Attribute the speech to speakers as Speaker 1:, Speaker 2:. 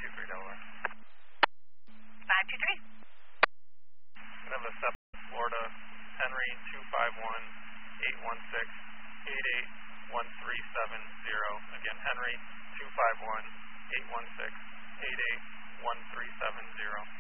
Speaker 1: 523 Delaware.
Speaker 2: 523.
Speaker 1: Memphis, Florida, Henry 251-816-88137. Again, Henry 251-816-88137.